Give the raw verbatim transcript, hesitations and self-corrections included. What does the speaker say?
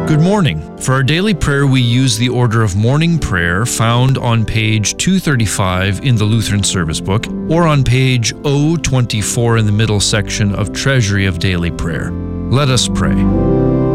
Good morning. For our daily prayer, we use the order of morning prayer found on page two thirty-five in the Lutheran Service Book, or on page zero twenty-four in the middle section of Treasury of Daily Prayer. Let us pray.